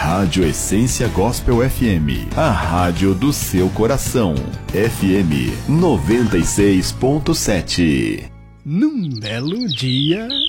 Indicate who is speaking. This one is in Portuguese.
Speaker 1: Rádio Essência Gospel FM, a rádio do seu coração. FM 96.7.
Speaker 2: Num belo dia...